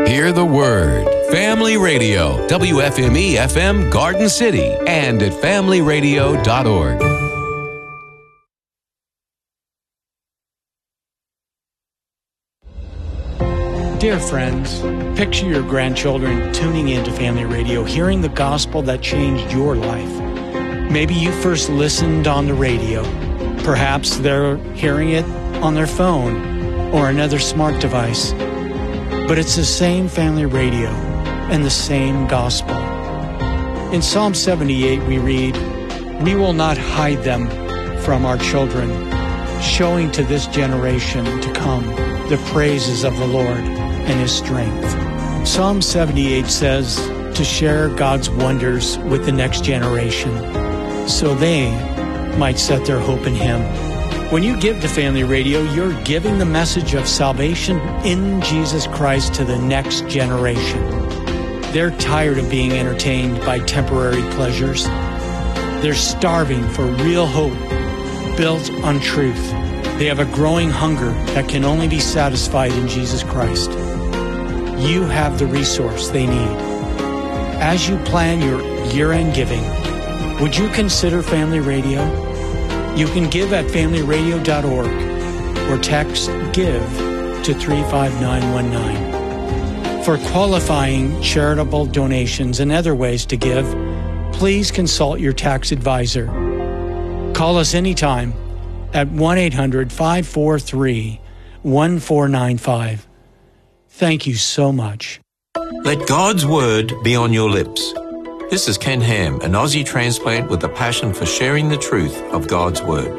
Hear the Word. Family Radio, WFME-FM Garden City, and at familyradio.org. Dear friends, picture your grandchildren tuning into Family Radio, hearing the gospel that changed your life. Maybe you first listened on the radio. Perhaps they're hearing it on their phone or another smart device. But it's the same Family Radio and the same gospel. In Psalm 78 we read, "We will not hide them from our children, showing to this generation to come the praises of the Lord and His strength." Psalm 78 says to share God's wonders with the next generation so they might set their hope in Him. When you give to Family Radio, you're giving the message of salvation in Jesus Christ to the next generation. They're tired of being entertained by temporary pleasures. They're starving for real hope built on truth. They have a growing hunger that can only be satisfied in Jesus Christ. You have the resource they need. As you plan your year-end giving, would you consider Family Radio? You can give at familyradio.org or text GIVE to 35919. For qualifying charitable donations and other ways to give, please consult your tax advisor. Call us anytime at 1-800-543-1495. Thank you so much. Let God's Word be on your lips. This is Ken Ham, an Aussie transplant with a passion for sharing the truth of God's Word.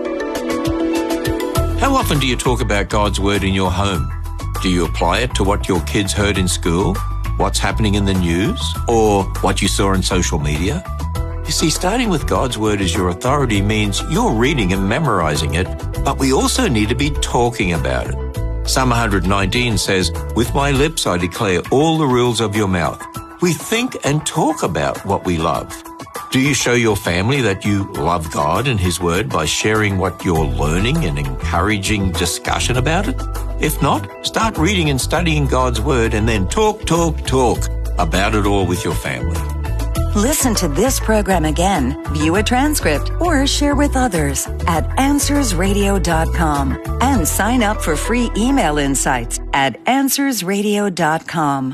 How often do you talk about God's Word in your home? Do you apply it to what your kids heard in school, what's happening in the news, or what you saw on social media? You see, starting with God's Word as your authority means you're reading and memorizing it, but we also need to be talking about it. Psalm 119 says, "With my lips I declare all the rules of your mouth." We think and talk about what we love. Do you show your family that you love God and His Word by sharing what you're learning and encouraging discussion about it? If not, start reading and studying God's Word and then talk about it all with your family. Listen to this program again, view a transcript, or share with others at AnswersRadio.com and sign up for free email insights at AnswersRadio.com.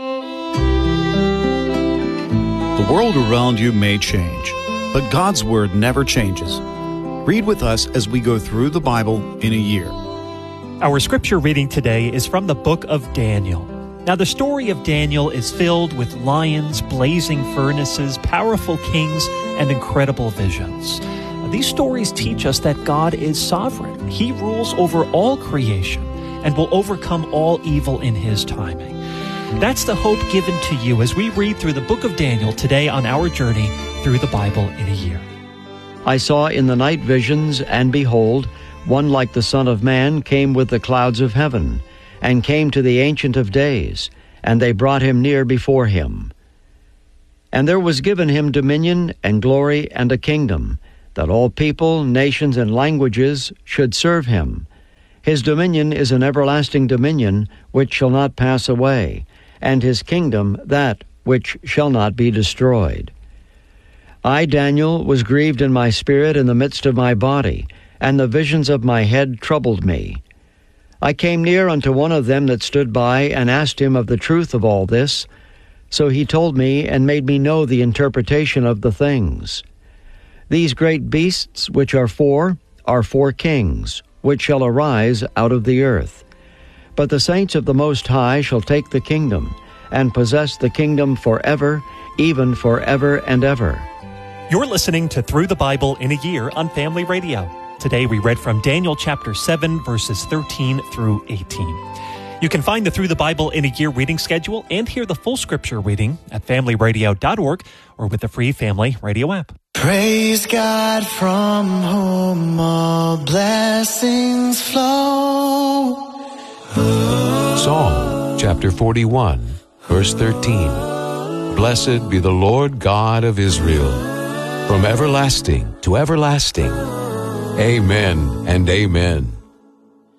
The world around you may change, but God's Word never changes. Read with us as we go through the Bible in a year. Our scripture reading today is from the book of Daniel. Now, the story of Daniel is filled with lions, blazing furnaces, powerful kings, and incredible visions. These stories teach us that God is sovereign. He rules over all creation and will overcome all evil in His timing. That's the hope given to you as we read through the book of Daniel today on our journey through the Bible in a year. I saw in the night visions, and behold, one like the Son of Man came with the clouds of heaven, and came to the Ancient of Days, and they brought him near before him. And there was given him dominion and glory and a kingdom, that all people, nations, and languages should serve him. His dominion is an everlasting dominion which shall not pass away, and his kingdom that which shall not be destroyed. I, Daniel, was grieved in my spirit in the midst of my body, and the visions of my head troubled me. I came near unto one of them that stood by, and asked him of the truth of all this. So he told me, and made me know the interpretation of the things. These great beasts which are four kings, which shall arise out of the earth. But the saints of the Most High shall take the kingdom, and possess the kingdom forever, even forever and ever. You're listening to Through the Bible in a Year on Family Radio. Today we read from Daniel chapter 7, verses 13 through 18. You can find the Through the Bible in a Year reading schedule and hear the full scripture reading at familyradio.org or with the free Family Radio app. Praise God, from whom all blessings flow. Psalm chapter 41, verse 13. Blessed be the Lord God of Israel, from everlasting to everlasting. Amen and amen.